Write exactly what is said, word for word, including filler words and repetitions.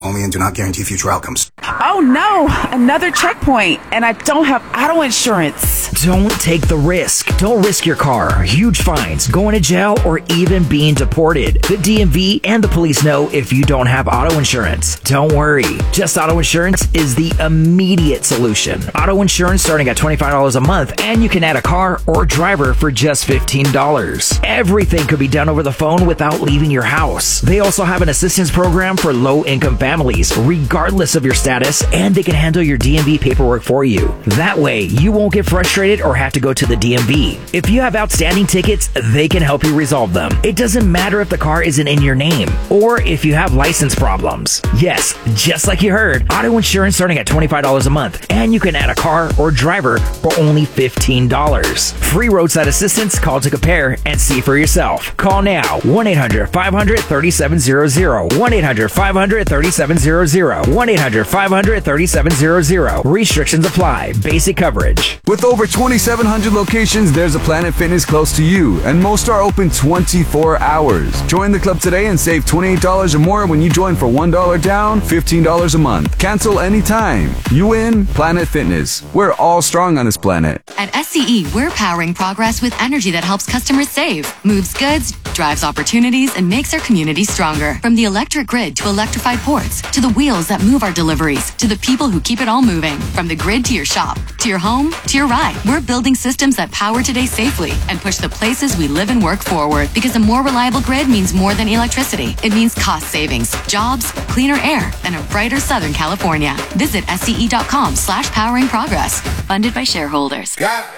only and do not guarantee future outcomes. Oh no, another checkpoint, and I don't have auto insurance. Don't take the risk. Don't risk your car, huge fines, going to jail, or even being deported. The D M V and the police know if you don't have auto insurance. Don't worry. Just Auto Insurance is the immediate solution. Auto insurance starting at twenty-five dollars a month, and you can add a car or driver for just fifteen dollars. Everything could be done over the phone without leaving your house. They also have an assistance program for low-income families, regardless of your status, and they can handle your D M V paperwork for you. That way, you won't get frustrated or have to go to the D M V. If you have outstanding tickets, they can help you resolve them. It doesn't matter if the car isn't in your name or if you have license problems. Yes, just like you heard, auto insurance starting at twenty-five dollars a month, and you can add a car or driver for only fifteen dollars. Free roadside assistance, call to compare and see for yourself. Call now, one eight hundred five hundred thirty-seven hundred, one eight hundred five hundred thirty-seven hundred, one eight hundred five hundred thirty-seven hundred. Restrictions apply. Basic coverage. With over twenty-seven hundred locations, there's a Planet Fitness close to you, and most are open twenty-four hours. Join the club today and save twenty-eight dollars or more when you join for one dollar down, fifteen dollars a month. Cancel anytime. You win Planet Fitness. We're all strong on this planet. At S C E, we're powering progress with energy that helps customers save, moves goods, drives opportunities, and makes our community stronger. From the electric grid to electrified ports, to the wheels that move our deliveries, to the people who keep it all moving. From the grid to your shop, to your home, to your ride. We're building systems that power today safely and push the places we live and work forward. Because a more reliable grid means more than electricity. It means cost savings, jobs, cleaner air, and a brighter Southern California. Visit S C E dot com slash powering progress. Funded by shareholders. Got